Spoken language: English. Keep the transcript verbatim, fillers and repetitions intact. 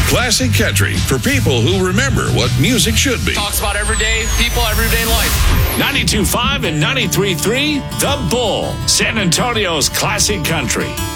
Classic Country for people who remember what music should be. Talks about everyday people, everyday life. ninety-two point five and ninety-three point three, The Bull, San Antonio's Classic Country.